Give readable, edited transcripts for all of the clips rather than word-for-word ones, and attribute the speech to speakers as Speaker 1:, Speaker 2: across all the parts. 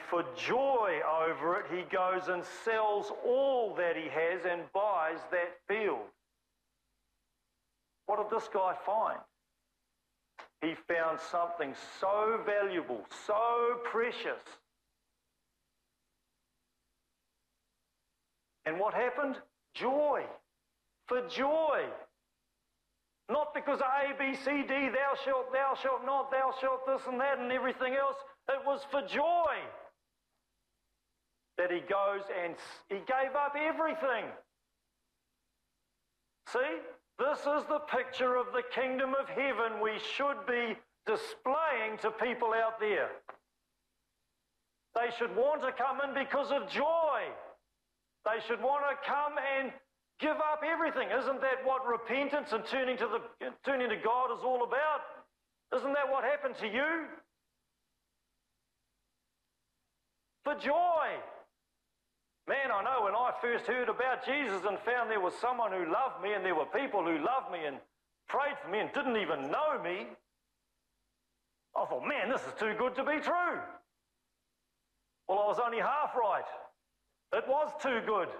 Speaker 1: for joy over it, he goes and sells all that he has and buys that field. What did this guy find? He found something so valuable, so precious. And what happened? Joy. For joy. Not because A, B, C, D, thou shalt not, thou shalt this and that and everything else. It was for joy that he goes and he gave up everything. See? This is the picture of the kingdom of heaven we should be displaying to people out there. They should want to come in because of joy. They should want to come and give up everything. Isn't that what repentance and turning to God is all about? Isn't that what happened to you? For joy. Man, I know when I first heard about Jesus and found there was someone who loved me and there were people who loved me and prayed for me and didn't even know me, I thought, man, this is too good to be true. Well, I was only half right. It was too good.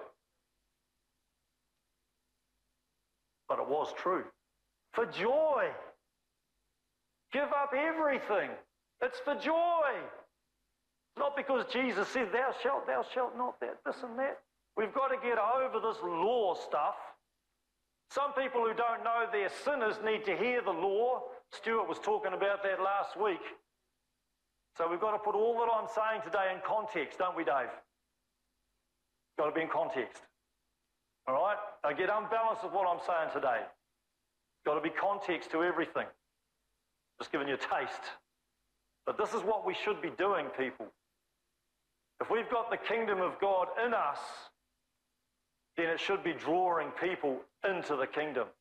Speaker 1: But it was true. For joy. Give up everything. It's for joy. Not because Jesus said, thou shalt not, that, this and that. We've got to get over this law stuff. Some people who don't know they're sinners need to hear the law. Stuart was talking about that last week. So we've got to put all that I'm saying today in context, don't we, Dave? Got to be in context. All right? Don't get unbalanced with what I'm saying today. Got to be context to everything. Just giving you a taste. But this is what we should be doing, people. If we've got the kingdom of God in us, then it should be drawing people into the kingdom.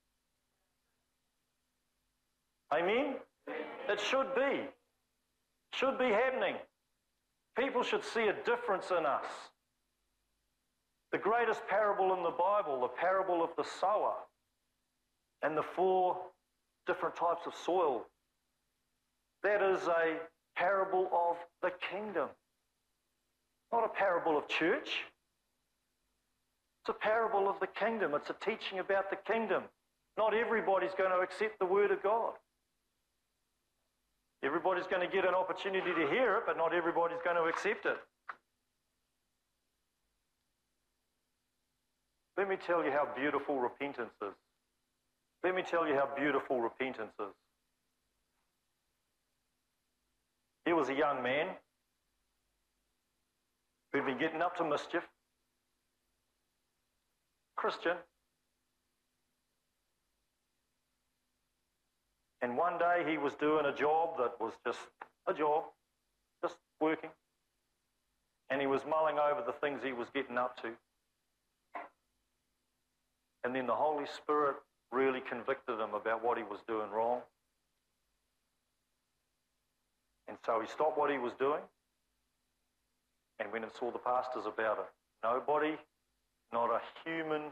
Speaker 1: Amen? It should be. Should be happening. People should see a difference in us. The greatest parable in the Bible, the parable of the sower and the 4 different types of soil, that is a parable of the kingdom. Not a parable of church. It's a parable of the kingdom. It's a teaching about the kingdom. Not everybody's going to accept the word of God. Everybody's going to get an opportunity to hear it, but not everybody's going to accept it. Let me tell you how beautiful repentance is. Let me tell you how beautiful repentance is. He was a young man who'd been getting up to mischief. Christian. And one day he was doing a job that was just a job, just working. And he was mulling over the things he was getting up to. And then the Holy Spirit really convicted him about what he was doing wrong. And so he stopped what he was doing and went and saw the pastors about it. Nobody, not a human,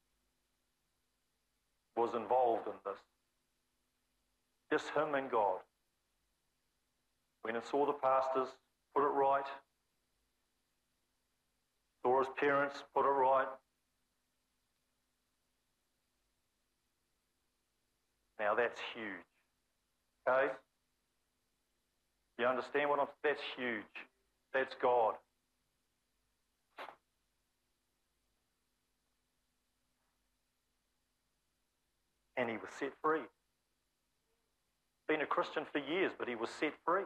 Speaker 1: was involved in this. Just him and God. Went and saw the pastors, put it right. Saw his parents, put it right. Now that's huge. Okay? You understand what I'm saying? That's huge. That's God. And he was set free. Been a Christian for years, but he was set free.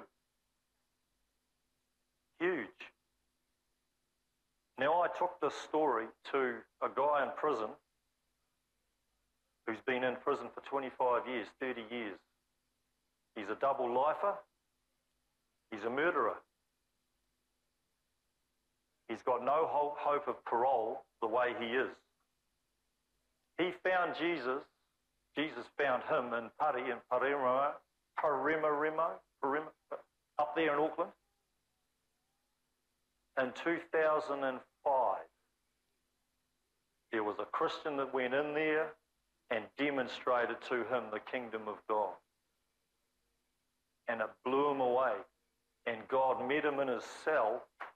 Speaker 1: Huge. Now I took this story to a guy in prison who's been in prison for 25 years, 30 years. He's a double lifer. He's a murderer. He's got no hope of parole the way he is. He found Jesus. Jesus found him in Paririma, up there in Auckland, in 2005. There was a Christian that went in there and demonstrated to him the kingdom of God. And it blew him away. And God met him in his cell